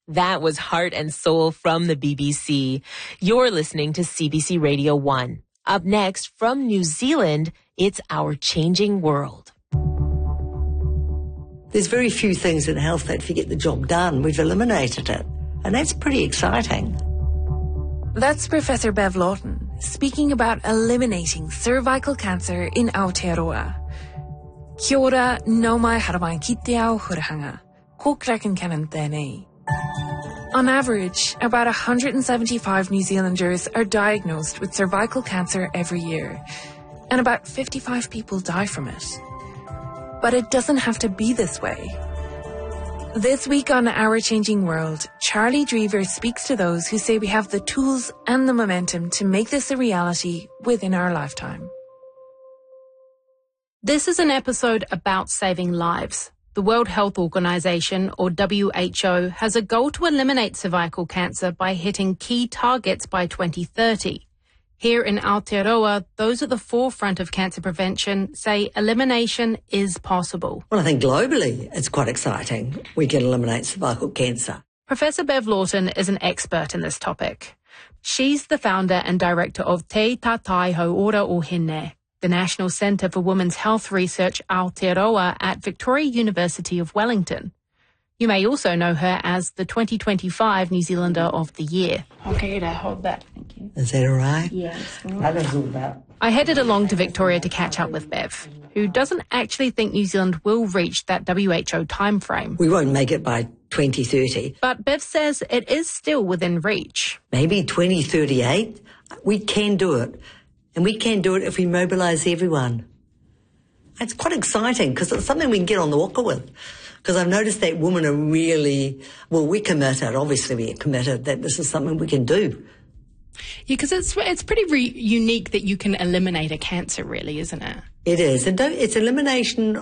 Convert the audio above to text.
That was Heart and Soul from the BBC. You're listening to CBC Radio 1. Up next, from New Zealand, it's Our Changing World. There's very few things in health that if you get the job done, we've eliminated it. And that's pretty exciting. That's Professor Bev Lawton speaking about eliminating cervical cancer in Aotearoa. Kia ora, nau mai harawai ki te ao hurahanga. Ko kraken kanan tēnei. On average, about 175 New Zealanders are diagnosed with cervical cancer every year, and about 55 people die from it. But it doesn't have to be this way. This week on Our Changing World, Charlie Drever speaks to those who say we have the tools and the momentum to make this a reality within our lifetime. This is an episode about saving lives. The World Health Organization, or WHO, has a goal to eliminate cervical cancer by hitting key targets by 2030. Here in Aotearoa, those at the forefront of cancer prevention say elimination is possible. Well, I think globally it's quite exciting. We can eliminate cervical cancer. Professor Bev Lawton is an expert in this topic. She's the founder and director of Te Tātai Hauora o Hine, the National Centre for Women's Health Research Aotearoa at Victoria University of Wellington. You may also know her as the 2025 New Zealander of the Year. Okay, hold that. Thank you. Is that all right? Yes. I headed along to Victoria to catch up with Bev, who doesn't actually think New Zealand will reach that WHO timeframe. We won't make it by 2030. But Bev says it is still within reach. Maybe 2038. We can do it. And we can do it if we mobilise everyone. It's quite exciting because it's something we can get on the waka with. Because I've noticed that women are really, well, we're committed. Obviously, we're committed that this is something we can do. Yeah, because it's pretty unique that you can eliminate a cancer, really, isn't it? It is. And it's elimination